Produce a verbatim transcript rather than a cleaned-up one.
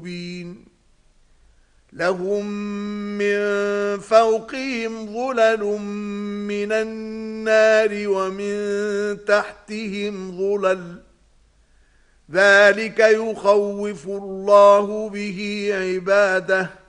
مبين لهم من فوقهم ظلل من النار ومن تحتهم ظلل ذلك يخوف الله به عباده